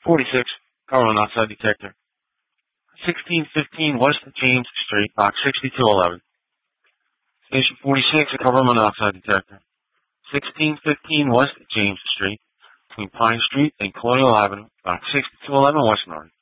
46, carbon monoxide detector. 1615 West James Street, box 6211. Station 46, a carbon monoxide detector. 1615 West James Street, between Pine Street and Colonial Avenue, box 6211 West North.